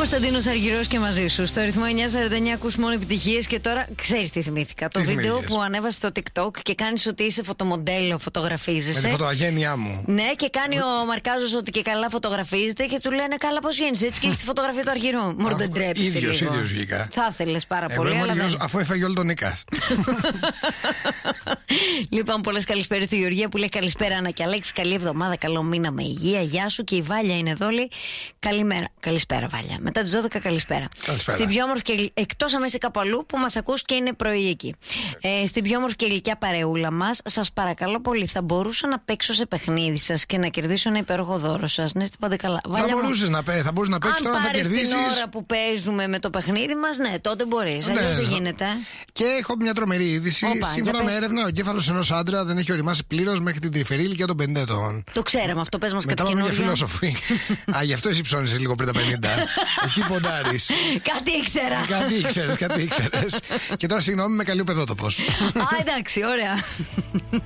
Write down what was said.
Κωνσταντίνος Αργυρός και μαζί σου. Στο ρυθμό 949 ακούς μόνο επιτυχίες. Και τώρα ξέρεις τι θυμήθηκα. Το βίντεο που ανέβασε στο TikTok και κάνεις ότι είσαι φωτομοντέλο, φωτογραφίζεσαι. Με τη φωτοαγένειά μου. Ναι, και κάνει ο Μαρκάζος ότι και καλά φωτογραφίζεται και του λένε καλά, πώς βγαίνεις έτσι και έχει τη φωτογραφία του Αργυρού. Μόνο δεν τρέπεσαι. ίδιος βγήκα. Θα ήθελες πάρα πολύ. Αλλά δεν... Αφού έφαγε όλο τον Νίκας. Λοιπόν, πολλές καλησπέρες στη Γεωργία που λέει καλησπέρα Άννα και Αλέξη. Καλή εβδομάδα, καλό μήνα με υγεία. Γεια σου. Και η Βάλια είναι εδώ, λέει καλημέρα. Καλησπέρα, Βάλια. Μετά τις 12 καλησπέρα. Στην πιο όμορφη και εκτός αν είσαι κάπου αλλού που μας ακούς και είναι πρωί εκεί. Στην πιο όμορφη και γλυκιά παρεούλα μας, σας παρακαλώ πολύ, θα μπορούσα να παίξω σε παιχνίδι σας και να κερδίσω ένα υπέροχο δώρο σας. Ναι, είστε πάντα καλά. Θα μπορούσες να παίξεις τώρα, θα κερδίσεις. Την ώρα που παίζουμε με το παιχνίδι μας, ναι, τότε μπορείς. Αλλιώς δεν γίνεται. Και έχω μια τρομερή είδηση. Σύμφωνα με έρευνα, ο εγκέφαλος ενός άντρα δεν έχει οριμάσει πλήρως μέχρι την τρυφερή ηλικία των 50 ετών. Το ξέραμε αυτό, πες μας κάτι καινούργιο. Μετά για φιλόσοφοι. Α, γι' αυτό εσύ ψώνησες λίγο πριν τα 50. Εκεί ποντάρεις. Κάτι ήξερα. Κάτι ήξερες. Και τώρα συγγνώμη, με καλεί ο παιδότοπος. Α, εντάξει, ωραία.